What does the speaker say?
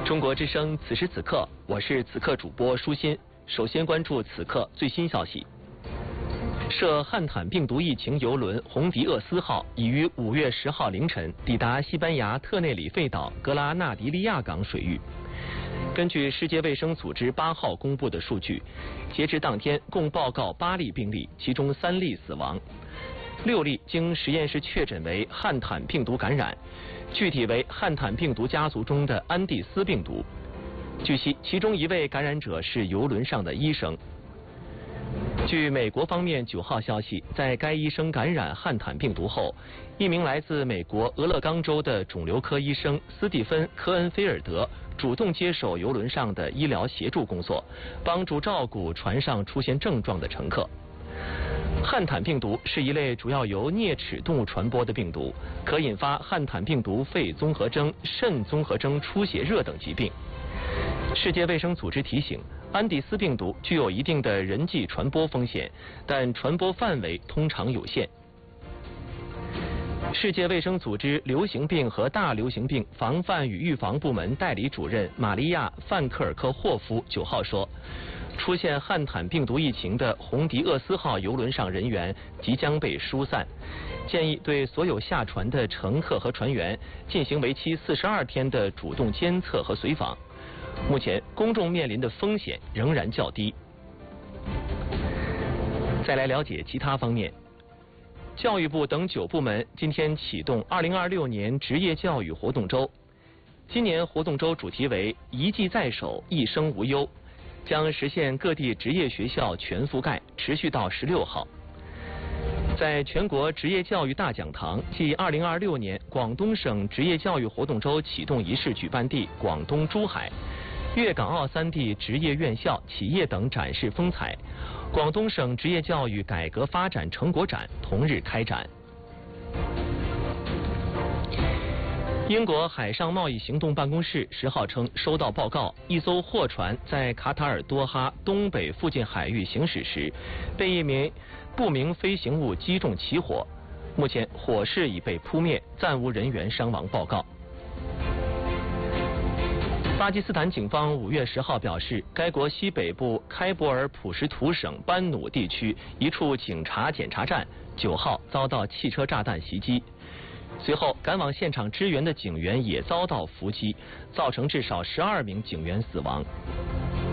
中国之声，此时此刻，我是此刻主播舒心。首先关注此刻最新消息。涉汉坦病毒疫情邮轮红迪厄斯号已于5月10号凌晨抵达西班牙特内里费岛格拉纳迪利亚港水域。根据世界卫生组织8号公布的数据，截至当天共报告8例病例，其中3例死亡，6例经实验室确诊为汉坦病毒感染，具体为汉坦病毒家族中的安第斯病毒。据悉，其中1位感染者是邮轮上的医生。据美国方面9号消息，在该医生感染汉坦病毒后，一名来自美国俄勒冈州的肿瘤科医生斯蒂芬·科恩菲尔德主动接手邮轮上的医疗协助工作，帮助照顾船上出现症状的乘客。汉坦病毒是一类主要由啮齿动物传播的病毒，可引发汉坦病毒肺综合征、肾综合征出血热等疾病。世界卫生组织提醒，安第斯病毒具有一定的人际传播风险，但传播范围通常有限。世界卫生组织流行病和大流行病防范与预防部门代理主任玛利亚·范克尔科霍夫9号说，出现汉坦病毒疫情的红迪厄斯号邮轮上人员即将被疏散，建议对所有下船的乘客和船员进行为期42天的主动监测和随访。目前公众面临的风险仍然较低。再来了解其他方面，教育部等9部门今天启动2026年职业教育活动周。今年活动周主题为一技在手，一生无忧，将实现各地职业学校全覆盖，持续到16号。在全国职业教育大讲堂暨2026年广东省职业教育活动周启动仪式举办地广东珠海，粤港澳3地职业院校、企业等展示风采。广东省职业教育改革发展成果展同日开展。英国海上贸易行动办公室10号称收到报告，一艘货船在卡塔尔多哈东北附近海域行驶时，被一名不明飞行物击中起火，目前火势已被扑灭，暂无人员伤亡报告。巴基斯坦警方5月10号表示，该国西北部开伯尔普什图省班努地区一处警察检查站9号遭到汽车炸弹袭击，随后赶往现场支援的警员也遭到伏击，造成至少12名警员死亡。